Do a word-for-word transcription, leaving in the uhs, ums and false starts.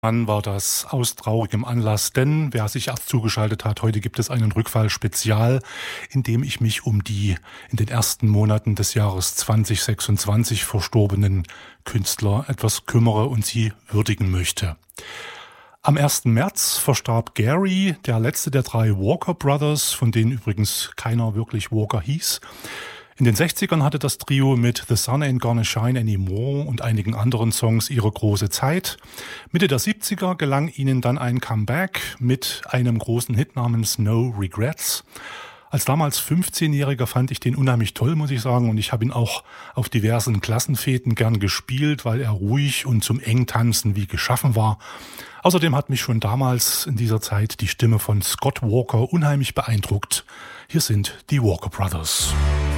Mann, war das aus traurigem Anlass, denn wer sich erst zugeschaltet hat, heute gibt es einen Rückfall-Spezial, in dem ich mich um die in den ersten Monaten des Jahres zwanzig sechsundzwanzig verstorbenen Künstler etwas kümmere und sie würdigen möchte. Am ersten März verstarb Gary, der letzte der drei Walker Brothers, von denen übrigens keiner wirklich Walker hieß. In den sechzigern hatte das Trio mit The Sun Ain't Gonna Shine Anymore und einigen anderen Songs ihre große Zeit. Mitte der siebziger gelang ihnen dann ein Comeback mit einem großen Hit namens No Regrets. Als damals fünfzehnjähriger fand ich den unheimlich toll, muss ich sagen, und ich habe ihn auch auf diversen Klassenfeten gern gespielt, weil er ruhig und zum Engtanzen wie geschaffen war. Außerdem hat mich schon damals in dieser Zeit die Stimme von Scott Walker unheimlich beeindruckt. Hier sind die Walker Brothers.